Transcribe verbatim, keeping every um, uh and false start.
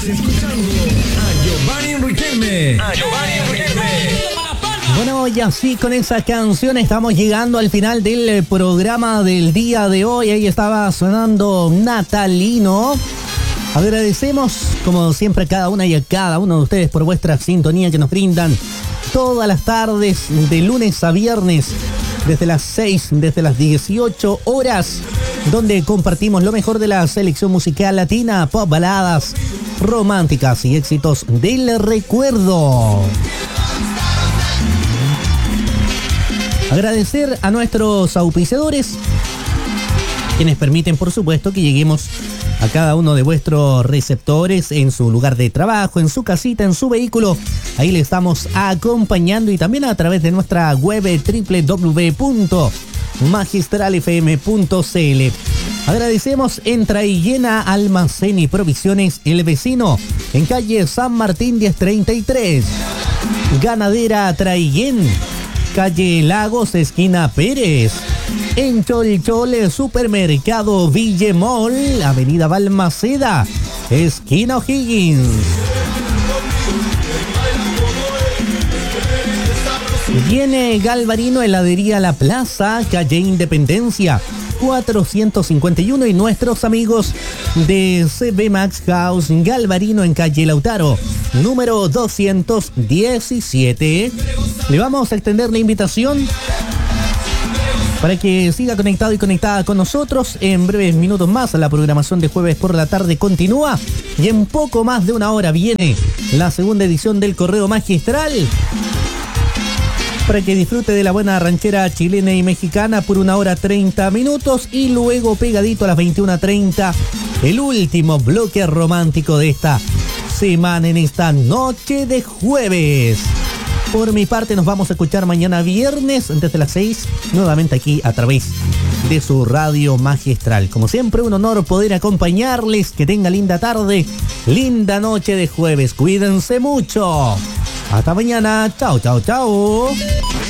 Escuchando a Giovanni Riquelme. A Giovanni Riquelme. Bueno, y así con esa canción estamos llegando al final del programa del día de hoy. Ahí estaba sonando Natalino. Agradecemos, como siempre, a cada una y a cada uno de ustedes por vuestra sintonía que nos brindan todas las tardes, de lunes a viernes, desde las seis, desde las dieciocho horas, donde compartimos lo mejor de la selección musical latina, pop, baladas románticas y éxitos del recuerdo. Agradecer a nuestros auspiciadores, quienes permiten, por supuesto, que lleguemos a cada uno de vuestros receptores en su lugar de trabajo, en su casita, en su vehículo. Ahí le estamos acompañando, y también a través de nuestra web doble u doble u doble u punto magistral f m punto c l. Agradecemos en Traillena Almacén y Provisiones El Vecino, en calle San Martín diez treinta y tres. Ganadera Traillén, calle Lagos, esquina Pérez. En Cholchole, Supermercado Villemol, avenida Balmaceda, esquina O'Higgins. Viene Galvarino, heladería La Plaza, calle Independencia cuatrocientos cincuenta y uno, y nuestros amigos de C B Max House Galvarino en calle Lautaro, número doscientos diecisiete. Le vamos a extender la invitación para que siga conectado y conectada con nosotros. En breves minutos más, la programación de jueves por la tarde continúa, y en poco más de una hora viene la segunda edición del Correo Magistral, para que disfrute de la buena ranchera chilena y mexicana por una hora treinta minutos, y luego pegadito a las veintiuna treinta, el último bloque romántico de esta semana, en esta noche de jueves. Por mi parte, nos vamos a escuchar mañana viernes desde las seis, nuevamente aquí a través de su radio magistral. Como siempre, un honor poder acompañarles. Que tenga linda tarde, linda noche de jueves. Cuídense mucho. Hasta mañana. Chao, chao, chao.